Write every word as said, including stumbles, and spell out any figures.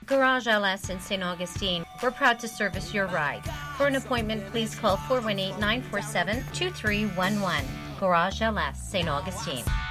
Garage L S in Saint Augustine. We're proud to service your ride. For an appointment, please call four one eight, nine four seven, two three one one. Garage L S, Saint Augustine.